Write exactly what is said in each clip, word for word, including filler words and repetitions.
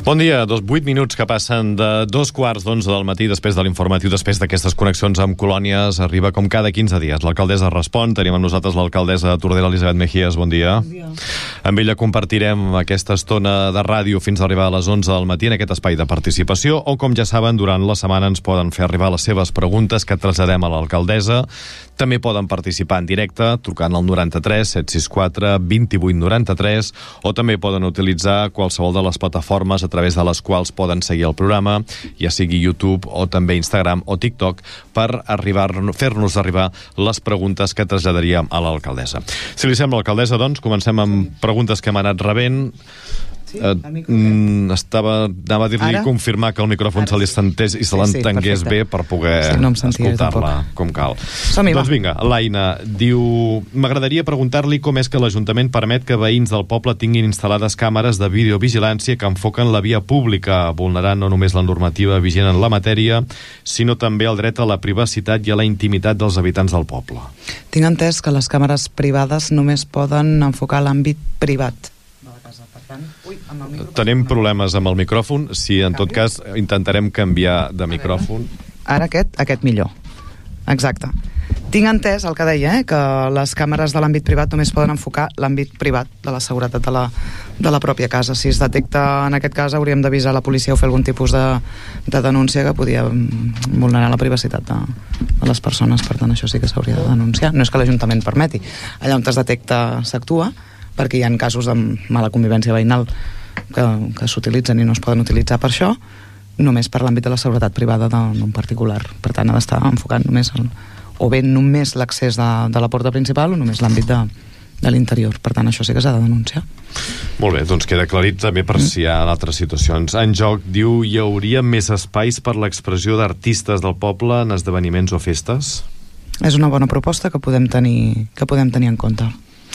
Bon dia, dos vuit minuts que passen de dos quarts d'onze del matí després de l'informatiu, després d'aquestes connexions amb colònies, arriba com cada quinze dies. L'alcaldessa respon, tenim amb nosaltres l'alcaldessa de Tordera, Elisabet Mejías, bon dia. Bon dia. Amb ella compartirem aquesta estona de ràdio fins a arribar a les onze del matí en aquest espai de participació, o com ja saben, durant la setmana ens poden fer arribar les seves preguntes que traslladem a l'alcaldessa. També poden participar en directe trucant al noranta-tres set sis quatre vint vuit noranta-tres, o també poden utilitzar qualsevol de les plataformes a través de les quals poden seguir el programa, ja sigui YouTube o també Instagram o TikTok, per arribar, fer-nos arribar les preguntes que traslladaríem a l'alcaldessa. Si li sembla, alcaldessa, doncs, comencem amb preguntes que hem anat rebent. Sí, Uh, mm, estava, anava a dir-li Ara? confirmar que el micròfon Ara se li sí. sentés i se Sí, l'entengués sí, bé per poder sí, no em sentia escoltar-la com cal. Som-hi, Doncs va. vinga, l'Aina diu: m'agradaria preguntar-li com és que l'Ajuntament permet que veïns del poble tinguin instal·lades càmeres de videovigilància que enfoquen la via pública, vulnerant no només la normativa vigent en la matèria, sinó també el dret a la privacitat i a la intimitat dels habitants del poble. Tinc entès que les càmeres privades només poden enfocar l'àmbit privat de la casa. Per tant, ui, amb el micròfon... Tenim problemes amb el micròfon, si en tot cas intentarem canviar de micròfon. Ara aquest, aquest millor. Exacte. Tinc entès el que deia, eh, que les càmeres de l'àmbit privat només poden enfocar l'àmbit privat de la seguretat de la, de la pròpia casa. Si es detecta en aquest cas, hauríem d'avisar la policia o fer algun tipus de, de denúncia que podia vulnerar la privacitat de, de les persones. Per tant, això sí que s'hauria de denunciar. No és que l'Ajuntament permeti. Allà on es detecta s'actua, perquè hi ha casos de mala convivència veïnal que, que s'utilitzen i no es poden utilitzar per això, només per l'àmbit de la seguretat privada d'un particular. Per tant, ha d'estar enfocant només el, o bé només l'accés de, de la porta principal o només l'àmbit de, de l'interior. Per tant, això sí que s'ha de denunciar. Molt bé, doncs queda aclarit també per mm. si hi ha altres situacions. En joc, diu, hi hauria més espais per l'expressió d'artistes del poble en esdeveniments o festes? És una bona proposta que podem tenir, que podem tenir en compte.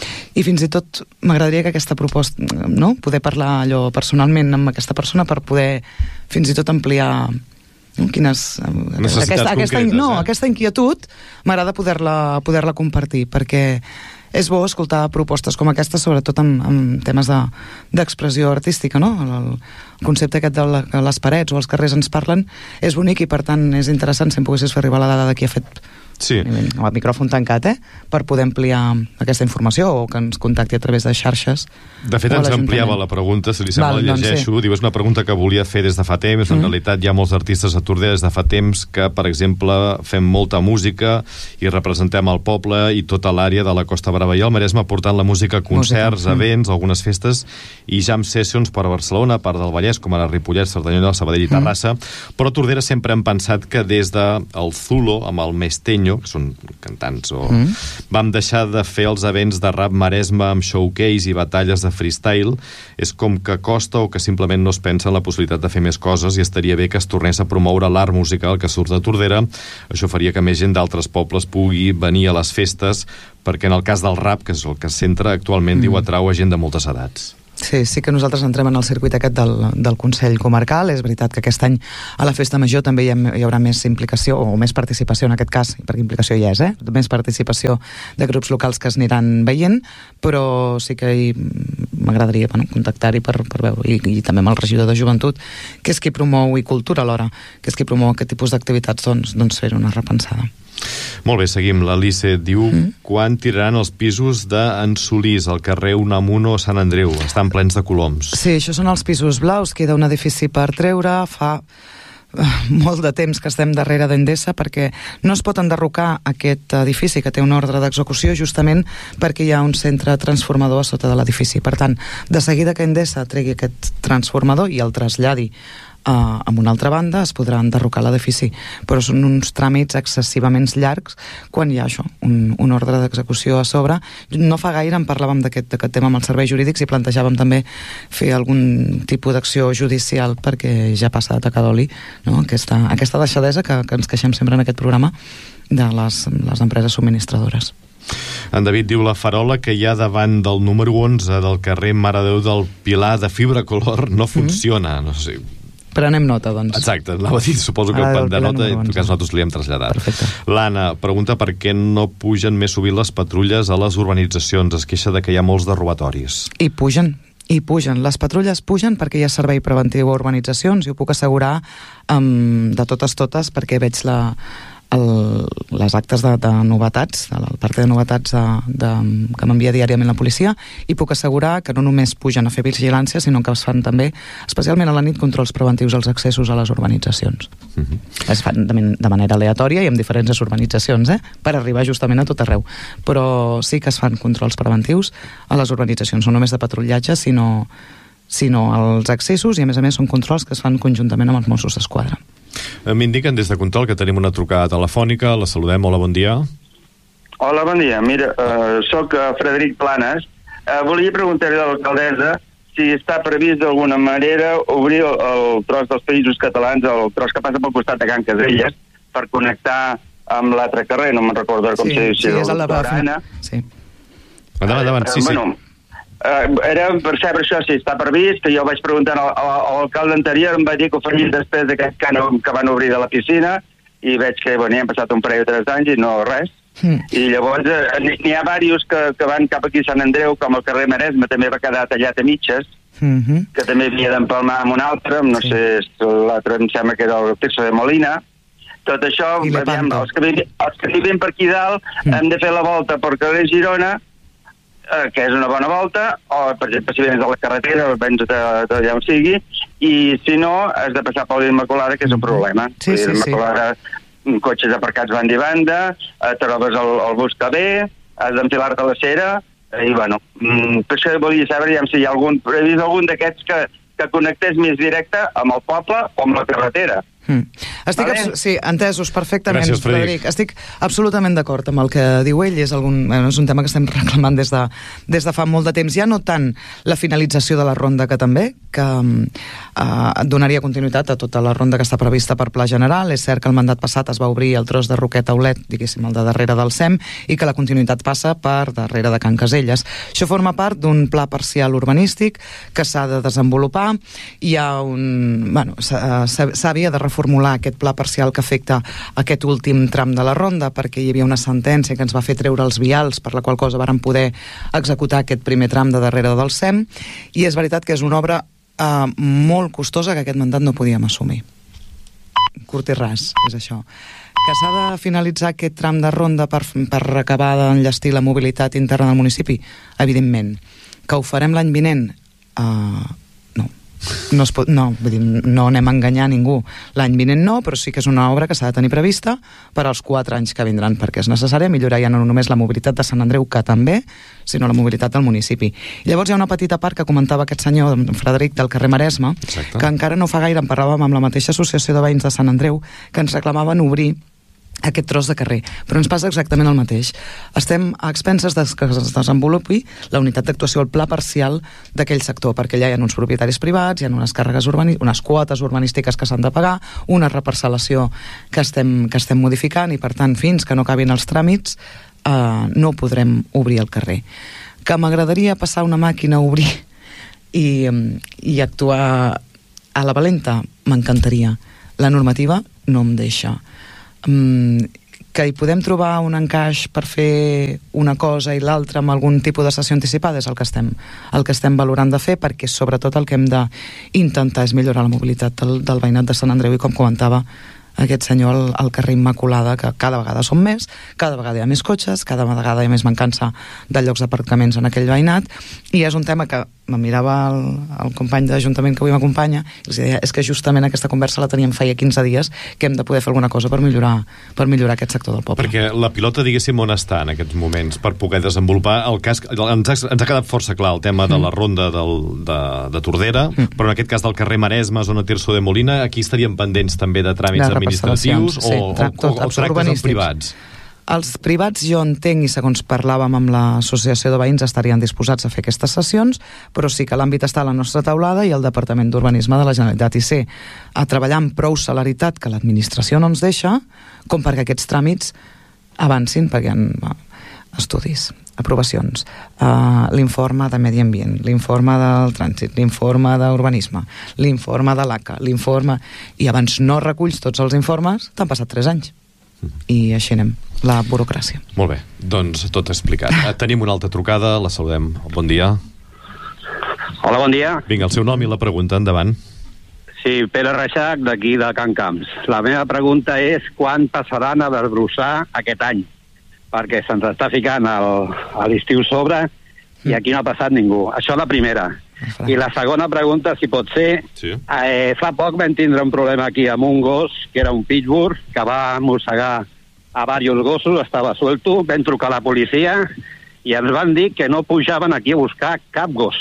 I fins i tot m'agradaria que aquesta proposta, no? Poder parlar allò personalment amb aquesta persona per poder fins i tot ampliar quines... Necessitats aquesta, aquesta, concretes, no, eh? aquesta inquietud m'agrada poder-la poder-la compartir, perquè és bo escoltar propostes com aquesta, sobretot en, en temes de, d'expressió artística, no? El, el concepte aquest de la, que les parets o els carrers ens parlen és bonic i per tant és interessant si em poguessis fer arribar la dada de qui ha fet sí. amb el micròfon tancat, eh? Per poder ampliar aquesta informació o que ens contacti a través de xarxes. De fet, ens ampliava la pregunta, si li sembla, Val, la doncs llegeixo. sí. Diu, és una pregunta que volia fer des de fa temps. En mm. realitat, hi ha molts artistes a Tordera des de fa temps que, per exemple, fem molta música i representem el poble i tota l'àrea de la Costa Brava i el Maresme portant la música a concerts, música. events, mm. algunes festes i jam sessions per a Barcelona, part del Vallès, com ara Ripollet, Cerdanyola, Sabadell i Terrassa. Mm. Però a Tordera sempre hem pensat que des del de Zulo, amb el Mesteño, que són cantants, o mm. vam deixar de fer els events de rap Maresme amb showcase i batalles de freestyle. És com que costa o que simplement no es pensa en la possibilitat de fer més coses i estaria bé que es tornés a promoure l'art musical que surt de Tordera. Això faria que més gent d'altres pobles pugui venir a les festes, perquè en el cas del rap, que és el que es centra actualment, mm. diu, atrau a gent de moltes edats. Sí, sí que nosaltres entrem en el circuit aquest del, del Consell Comarcal. És veritat que aquest any a la Festa Major també hi, ha, hi haurà més implicació, o més participació en aquest cas, perquè implicació hi és, eh? Més participació de grups locals que es aniran veient, però sí que hi, m'agradaria bueno, contactar-hi per, per veure, i, i també amb el regidor de Joventut, que és qui promou, i Cultura alhora, que és qui promou aquest tipus d'activitats, doncs, doncs fer una repensada. Molt bé, seguim. L'Alice diu mm. quan tiraran els pisos d'en Solís, al carrer Unamuno o Sant Andreu? Estan plens de coloms. Sí, això són els pisos blaus. Queda un edifici per treure. Fa molt de temps que estem darrere d'Endesa perquè no es pot enderrocar aquest edifici que té un ordre d'execució justament perquè hi ha un centre transformador a sota de l'edifici. Per tant, de seguida que Endesa tregui aquest transformador i el traslladi Uh, amb una altra banda es podrà enderrocar l'edifici, però són uns tràmits excessivament llargs quan hi ha això, un, un ordre d'execució a sobre. No fa gaire en parlàvem d'aquest, d'aquest tema amb els serveis jurídics i plantejàvem també fer algun tipus d'acció judicial perquè ja passa de tacar d'oli, no? aquesta, aquesta deixadesa que, que ens queixem sempre en aquest programa de les, les empreses subministradores. En David diu: la farola que hi ha davant del número onze del carrer Mare de Déu del Pilar de fibra color no funciona. Mm-hmm. No sé si... Prenem nota, doncs. Exacte, anava a dir, suposo que ah, el de nota, en tot cas nosaltres li hem traslladat. Perfecte. L'Anna pregunta per què no pugen més sovint les patrulles a les urbanitzacions. Es queixa de que hi ha molts de robatoris. I pugen, i pugen. Les patrulles pugen perquè hi ha servei preventiu a urbanitzacions i ho puc assegurar um, de totes totes perquè veig la, el, les actes de, de novetats, el part de novetats de, de, que m'envia diàriament la policia, i puc assegurar que no només pugen a fer vigilància, sinó que es fan també, especialment a la nit, controls preventius als accessos a les urbanitzacions. Uh-huh. Es fan de, de manera aleatòria i amb diferents urbanitzacions, eh? Per arribar justament a tot arreu. Però sí que es fan controls preventius a les urbanitzacions, no només de patrullatge, sinó, sinó als accessos, i a més a més són controls que es fan conjuntament amb els Mossos d'Esquadra. M'indiquen des de control que tenim una trucada telefònica. La saludem. Hola, bon dia. Hola, bon dia. Mira, uh, soc uh, Frederic Planes. Uh, volia preguntar-li a l'alcaldessa si està previst d'alguna manera obrir el, el tros dels Països Catalans, el tros que passa pel costat de Can Caselles, per connectar amb l'altre carrer, no me'n recordo com sí, se diu, si sí, és el de l'Arana. Sí. Endavant, endavant, sí, sí. Bueno, Uh, era per saber això, si està previst, que jo vaig preguntar a, a, a l'alcalde anterior, em va dir que ho faria després d'aquest cànon que van obrir de la piscina, i veig que bueno, hi han passat un parell o tres anys i no res. Mm. I llavors uh, n'hi ha diversos que, que van cap aquí a Sant Andreu, com el carrer Maresme, també va quedar tallat a mitges, mm-hmm. que també havia d'empalmar amb un altre, no sí. sé, l'altre em sembla que era el Tirso de Molina. Tot això, aviam, els, que vivim, els que vivim per aquí dalt, mm. hem de fer la volta per carrer Girona, Eh, que és una bona volta, o per exemple si vens de la carretera o vens d'allà on sigui, i si no has de passar per l'Immaculada, que és un problema. Sí, sí, L'Immaculada, sí. Cotxes aparcats banda i banda, eh, trobes el, el bus que ve, has d'enfilar-te a la cera, eh, i bueno, mm, per això volia saber ja, si hi ha algun, previst algun d'aquests que, que connectés més directe amb el poble o amb la carretera. Mm. Estic vale. Sí, entesos perfectament. Gràcies, Frederic. Frederic. Estic absolutament d'acord amb el que diu ell. És, algun, bueno, és un tema que estem reclamant des de, des de fa molt de temps. Ja no tant la finalització de la ronda, que també, que eh, donaria continuïtat a tota la ronda que està prevista per Pla General. És cert que el mandat passat es va obrir el tros de Roquet a Aulet, diguéssim, el de darrere del S E M, i que la continuïtat passa per darrere de Can Caselles. Això forma part d'un pla parcial urbanístic que s'ha de desenvolupar. Hi ha un... Bueno, s'havia de reformular formular aquest pla parcial que afecta aquest últim tram de la ronda, perquè hi havia una sentència que ens va fer treure els vials, per la qual cosa vàrem poder executar aquest primer tram de darrere del S E M, i és veritat que és una obra eh, molt costosa que aquest mandat no podíem assumir. Curt i ras, és això. Que s'ha de finalitzar aquest tram de ronda per, per acabar d'enllestir la mobilitat interna del municipi? Evidentment. Que ho farem l'any vinent? Eh... No, es pot, no, vull dir, no anem a enganyar ningú. L'any vinent no, però sí que és una obra que s'ha de tenir prevista per als quatre anys que vindran, perquè és necessari millorar ja no només la mobilitat de Sant Andreu, que també, sinó la mobilitat del municipi. I llavors hi ha una petita part que comentava aquest senyor, Frederic, del carrer Maresme, Exacte. Que encara no fa gaire en parlàvem amb la mateixa associació de veïns de Sant Andreu, que ens reclamaven obrir aquest tros de carrer, però ens passa exactament el mateix. Estem a expenses de que es desenvolupi la unitat d'actuació, el pla parcial d'aquell sector, perquè allà hi ha uns propietaris privats, hi ha unes càrregues urbanístiques, unes quotes urbanístiques que s'han de pagar, una reparcel·lació que estem, que estem modificant, i per tant, fins que no acabin els tràmits, eh, no podrem obrir el carrer. Que m'agradaria passar una màquina a obrir i, i actuar a la valenta, m'encantaria. La normativa no em deixa. Mm, que hi podem trobar un encaix per fer una cosa i l'altra amb algun tipus de sessió anticipada és el que estem, el que estem valorant de fer, perquè sobretot el que hem d'intentar és millorar la mobilitat del, del veïnat de Sant Andreu, i com comentava aquest senyor al, al carrer Immaculada, que cada vegada són més, cada vegada hi ha més cotxes, cada vegada hi ha més mancança de llocs d'aparcaments en aquell veïnat, i és un tema que me mirava el, el company d'Ajuntament que avui m'acompanya i els deia, és que justament aquesta conversa la teníem feia quinze dies, que hem de poder fer alguna cosa per millorar, per millorar aquest sector del poble. Perquè la pilota, diguéssim, on està en aquests moments per poder desenvolupar el cas... Ens ha, ens ha quedat força clar el tema de la ronda del, de, de Tordera, mm. però en aquest cas del carrer Maresme, zona Tirso de Molina, aquí estaríem pendents també de tràmits administratius o, sí, tra o, o, o tractes amb privats? Els privats, jo entenc, i segons parlàvem amb l'associació de veïns, estarien disposats a fer aquestes sessions, però sí que l'àmbit està a la nostra taulada i el Departament d'Urbanisme de la Generalitat, i sé, a treballar amb prou celeritat que l'administració no ens deixa, com perquè aquests tràmits avancin, perquè hi ha estudis, aprovacions, uh, l'informe de Medi Ambient, l'informe del trànsit, l'informe d'urbanisme, l'informe de l'A C A, l'informe... I abans no reculls tots els informes, t'han passat tres anys. I així anem, la burocràcia. Molt bé, doncs tot explicat. Tenim una altra trucada, la saludem. Bon dia. Hola, bon dia. Vinga, el seu nom i la pregunta, endavant. Sí, Pere Reixac, d'aquí de Can Camps. La meva pregunta és quan passaran a desbrossar aquest any? Perquè se'ns està ficant el, a l'estiu sobre i aquí no ha passat ningú. Això la primera. I la segona pregunta, si pot ser, sí. eh, fa poc vam tindre un problema aquí amb un gos, que era un pitbull, que va mossegar a diversos gossos, estava suelto, vam trucar a la policia i ens van dir que no pujaven aquí a buscar cap gos.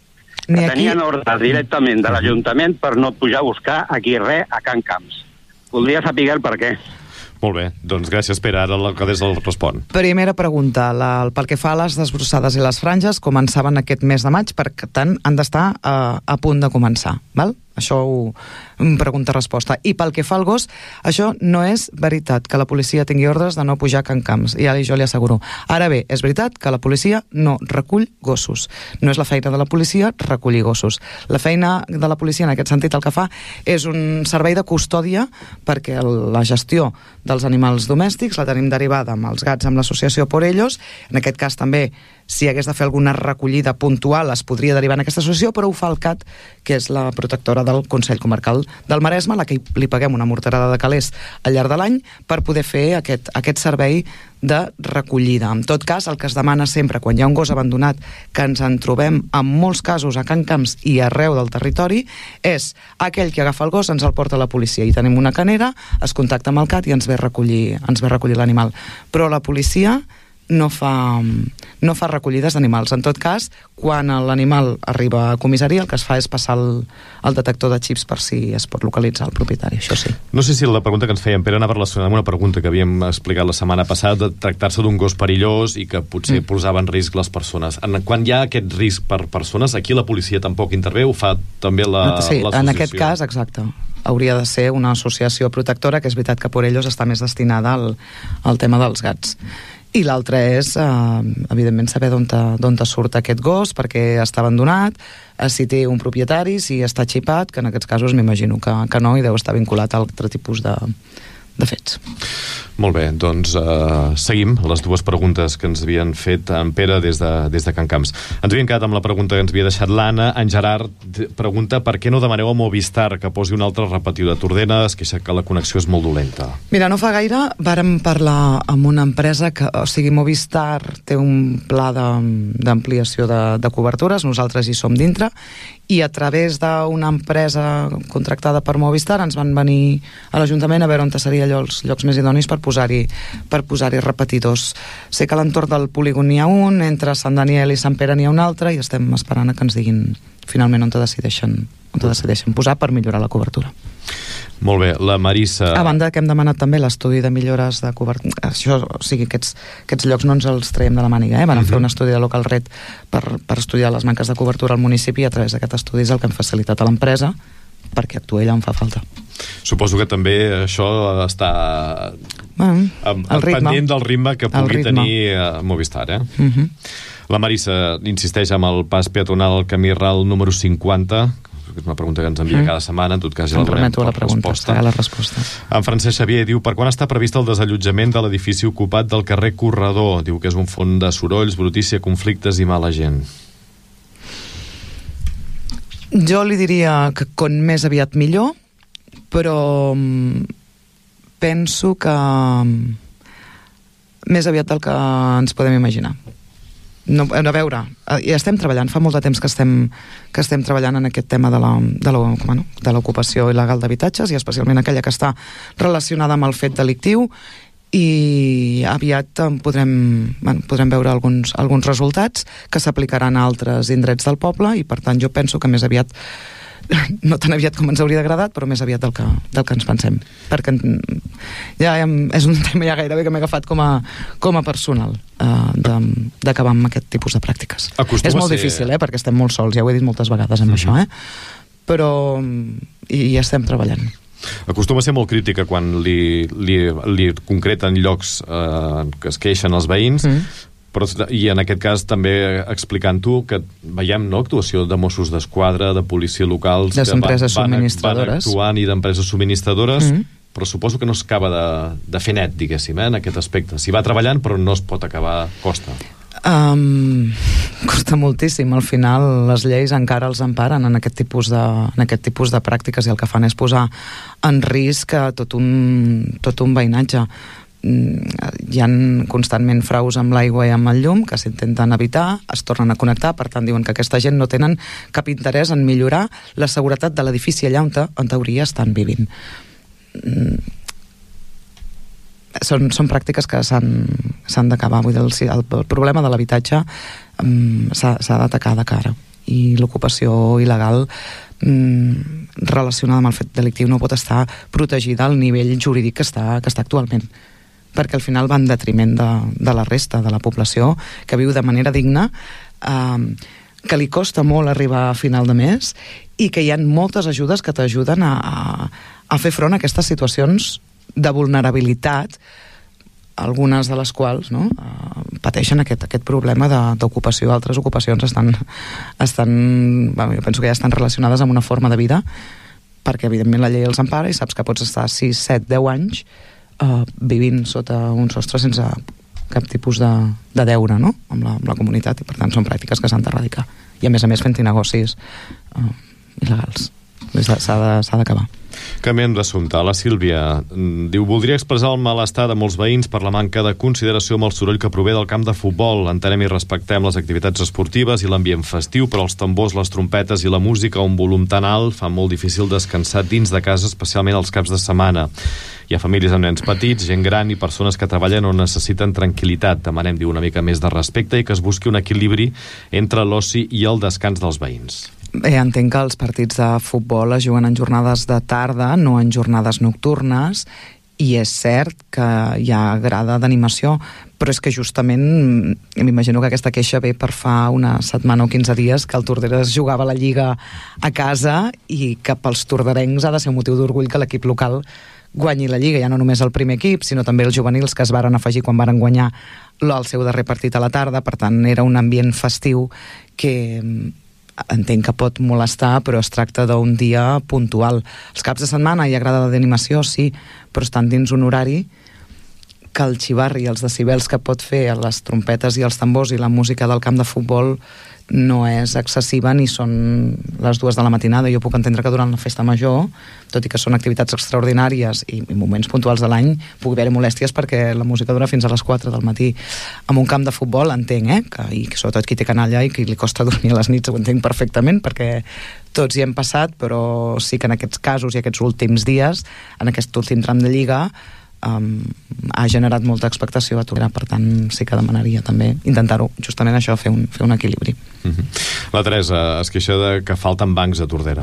Ni que aquí... tenien ordre directament de l'Ajuntament per no pujar a buscar aquí res a Can Camps. Voldria saber el per què. Molt bé, doncs gràcies, Pere. Ara l'alcaldessa el respon. Primera pregunta. La, pel que fa a les desbrossades i les franges, començaven aquest mes de maig, per tant, han d'estar eh, a punt de començar, val? Això ho pregunta-resposta. I pel que fa al gos, això no és veritat que la policia tingui ordres de no pujar a Can Camps, ja jo li asseguro. Ara bé, és veritat que la policia no recull gossos. No és la feina de la policia recollir gossos. La feina de la policia en aquest sentit el que fa és un servei de custòdia perquè la gestió dels animals domèstics la tenim derivada amb els gats amb l'associació Por Ellos. En aquest cas també, si hagués de fer alguna recollida puntual, es podria derivar en aquesta associació, però ho fa el C A T, que és la protectora del Consell Comarcal del Maresme, a la que li paguem una morterada de calés al llarg de l'any per poder fer aquest, aquest servei de recollida. En tot cas, el que es demana sempre quan hi ha un gos abandonat, que ens en trobem en molts casos a Can Camps i arreu del territori, és aquell que agafa el gos ens el porta a la policia i tenim una canera, es contacta amb el C A T i ens ve a recollir, ens ve a recollir l'animal. Però la policia no fa, no fa recollides d'animals. En tot cas, quan l'animal arriba a comissaria, el que es fa és passar el, el detector de xips per si es pot localitzar el propietari, això sí. No sé si la pregunta que ens feia en Pere anava relacionada amb una pregunta que havíem explicat la setmana passada, de tractar-se d'un gos perillós i que potser mm. posava en risc les persones. En, quan hi ha aquest risc per persones, aquí la policia tampoc intervé, ho fa també la, sí, l'associació? En aquest cas, exacte. Hauria de ser una associació protectora, que és veritat que Por Ellos està més destinada al, al tema dels gats. I l'altre és, eh, evidentment, saber d'on surt aquest gos, perquè està abandonat, eh, si té un propietari, si està xipat, que en aquests casos m'imagino que, que no, i deu estar vinculat a altre tipus de, de fets. Molt bé, doncs uh, seguim les dues preguntes que ens havien fet en Pere des de, des de Can Camps. Ens havíem quedat amb la pregunta que ens havia deixat l'Anna. En Gerard pregunta per què no demaneu a Movistar que posi un altre repetidor de Tordera, es queixa que la connexió és molt dolenta. Mira, no fa gaire vàrem parlar amb una empresa que, o sigui, Movistar té un pla d'ampliació de, de, de cobertures, nosaltres hi som dintre, i a través d'una empresa contractada per Movistar ens van venir a l'Ajuntament a veure on seria allò els llocs més idonis per posar-hi per posar-hi repetidors. Sé que a l'entorn del polígon n'hi ha un, entre Sant Daniel i Sant Pere n'hi ha un altre, i estem esperant a que ens diguin finalment on te decideixen, on te decideixen posar per millorar la cobertura. Molt bé, la Marissa... A banda que hem demanat també l'estudi de millores de cobertura. Això, o sigui, aquests, aquests llocs no ens els traiem de la màniga, eh? Van uh-huh. fer un estudi de Local Red per, per estudiar les manques de cobertura al municipi, i a través d'aquest estudi és el que hem facilitat a l'empresa perquè actuï allà on fa falta. Suposo que també això està bueno, amb, pendent del ritme que pugui ritme. tenir uh, Movistar, eh? Uh-huh. La Marissa insisteix amb el pas peatonal al camí ral número cinquanta, és una pregunta que ens envia mm. cada setmana, en tot cas ja em remeto a la pregunta, a la resposta. En Francesc Xavier diu, per quan està previst el desallotjament de l'edifici ocupat del carrer Corredor? Diu que és un font de sorolls, brutícia, conflictes i mala gent. Jo li diria que com més aviat millor, però penso que més aviat del que ens podem imaginar. No, a veure, ja estem treballant, fa molt de temps que estem, que estem treballant en aquest tema de la, de la, bueno, de l'ocupació il·legal d'habitatges, i especialment aquella que està relacionada amb el fet delictiu, i aviat podrem, bueno, podrem veure alguns, alguns resultats que s'aplicaran a altres indrets del poble, i per tant jo penso que més aviat, no tan aviat com ens hauria agradat, però més aviat del que, del que ens pensem, perquè ja és un tema ja gairebé que m'he agafat com a, com a personal, eh, d'acabar amb aquest tipus de pràctiques. Acostuma és molt ser... difícil, eh, perquè estem molt sols, ja ho he dit moltes vegades amb mm-hmm. això, eh? Però hi, hi estem treballant. Acostuma a ser molt crítica quan li, li, li concreten llocs eh, que es queixen els veïns, mm. però, i en aquest cas també explicant-ho que veiem, no?, actuació de Mossos d'Esquadra, de policia locals, les empreses van, subministradores, van actuant, i d'empreses subministradores, mm. però suposo que no s'acaba de, de fer net, diguéssim, eh, en aquest aspecte. S'hi va treballant, però no es pot acabar a costa. Um, costa moltíssim. Al final les lleis encara els emparen en aquest tipus de, en aquest tipus de pràctiques, i el que fan és posar en risc tot un, tot un veïnatge. Hi ha constantment fraus amb l'aigua i amb el llum que s'intenten evitar, es tornen a connectar, per tant diuen que aquesta gent no tenen cap interès en millorar la seguretat de l'edifici allà on en teoria estan vivint. Són, són pràctiques que s'han d'acabar. Vull dir, el, el, el problema de l'habitatge um, s'ha d'atacar de cara, i l'ocupació il·legal um, relacionada amb el fet delictiu no pot estar protegida al nivell jurídic que està, que està actualment, perquè al final va en detriment de, de la resta de la població que viu de manera digna, um, que li costa molt arribar a final de mes, i que hi ha moltes ajudes que t'ajuden a, a, a fer front a aquestes situacions de vulnerabilitat, algunes de les quals, no, uh, pateixen aquest, aquest problema d'ocupació. Altres ocupacions estan, estan bueno, jo penso que ja estan relacionades amb una forma de vida, perquè evidentment la llei els empara i saps que pots estar sis, set, deu anys uh, vivint sota un sostre sense cap tipus de, de deure, no?, amb la, amb la comunitat, i per tant són pràctiques que s'han d'erradicar, i a més a més fent-hi negocis uh, il·legals. S'ha d'acabar. Canviem d'assumpte. La Sílvia diu: voldria expressar el malestar de molts veïns per la manca de consideració amb el soroll que prové del camp de futbol. Entenem i respectem les activitats esportives i l'ambient festiu, però els tambors, les trompetes i la música a un volum tan alt fa molt difícil descansar dins de casa, especialment els caps de setmana. Hi ha famílies amb nens petits, gent gran i persones que treballen o necessiten tranquil·litat. Demanem, diu, una mica més de respecte i que es busqui un equilibri entre l'oci i el descans dels veïns. Bé, entenc que els partits de futbol es juguen en jornades de tarda, no en jornades nocturnes, i és cert que hi ha grada d'animació, però és que justament m'imagino que aquesta queixa ve per fa una setmana o quinze dies que el Torderes jugava la Lliga a casa, i que pels torderencs ha de ser un motiu d'orgull que l'equip local guanyi la Lliga, ja no només el primer equip, sinó també els juvenils que es varen afegir quan varen guanyar el seu darrer partit a la tarda. Per tant, era un ambient festiu que entenc que pot molestar, però es tracta d'un dia puntual. Els caps de setmana hi ha grada d'animació, sí, però estan dins un horari que el xivarri i els decibels que pot fer les trompetes i els tambors i la música del camp de futbol no és excessiva, ni són les dues de la matinada. Jo puc entendre que durant la festa major, tot i que són activitats extraordinàries i, i moments puntuals de l'any, pugui haver-hi molèsties perquè la música dura fins a les quatre del matí. Amb un camp de futbol entenc, eh? Que, i sobretot qui té canalla i qui li costa dormir a les nits, ho entenc perfectament, perquè tots hi hem passat, però sí que en aquests casos i aquests últims dies, en aquest últim tram de Lliga, Um, ha generat molta expectació a Tordera. Per tant sí que demanaria també intentar-ho, justament això, fer un, fer un equilibri. Uh-huh. La Teresa es queixa de que falten bancs a Tordera.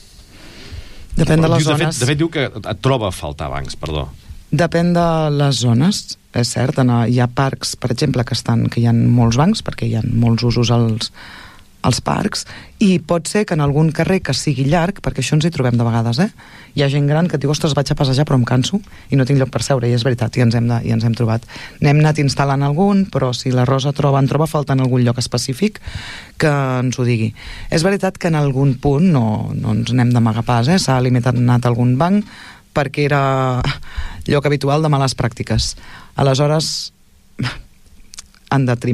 Depèn de les de zones. fet, de fet diu que et troba a faltar bancs, perdó. Depèn de les zones, és cert. Hi ha parcs, per exemple, que estan que hi ha molts bancs, perquè hi ha molts usos als als parcs, i pot ser que en algun carrer que sigui llarg, perquè això ens hi trobem de vegades, eh? Hi ha gent gran que et diu: ostres, vaig a passejar però em canso i no tinc lloc per seure, i és veritat, i ens hem, de, i ens hem trobat. N'hem anat instal·lant algun, però si la Rosa troba, en troba falta en algun lloc específic, que ens ho digui. És veritat que en algun punt no, no ens n'hem d'amagar pas, eh? S'ha eliminat algun banc perquè era lloc habitual de males pràctiques. Aleshores, en detriment